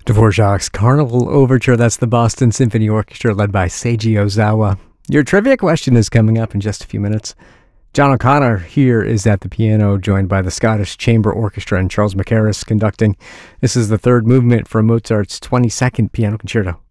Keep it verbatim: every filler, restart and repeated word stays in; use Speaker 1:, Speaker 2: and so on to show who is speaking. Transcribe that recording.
Speaker 1: Dvorak's Carnival Overture, that's the Boston Symphony Orchestra led by Seiji Ozawa. Your trivia question is coming up in just a few minutes. John O'Connor here is at the piano, joined by the Scottish Chamber Orchestra and Charles Mackerras conducting. This is the third movement from Mozart's twenty-second Piano Concerto.